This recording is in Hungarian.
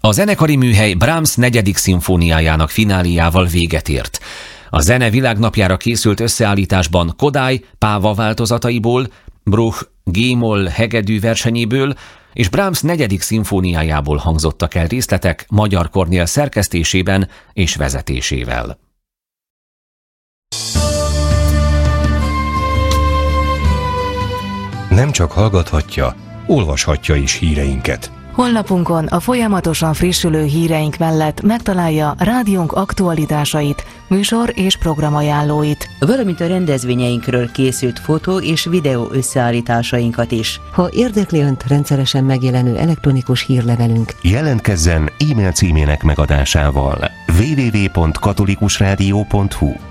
A zenekari műhely Brahms 4. szimfóniájának fináliával véget ért. A zene világnapjára készült összeállításban Kodály Páva változataiból, Bruch G-moll hegedű versenyéből és Brahms 4. szimfóniájából hangzottak el részletek Magyar Kornél szerkesztésében és vezetésével. Nem csak hallgathatja, olvashatja is híreinket. Honlapunkon a folyamatosan frissülő híreink mellett megtalálja rádiónk aktualitásait, műsor és programajánlóit, valamint a rendezvényeinkről készült fotó és videó összeállításainkat is. Ha érdekli Önt rendszeresen megjelenő elektronikus hírlevelünk, Jelentkezzen e-mail címének megadásával www.katolikusradio.hu.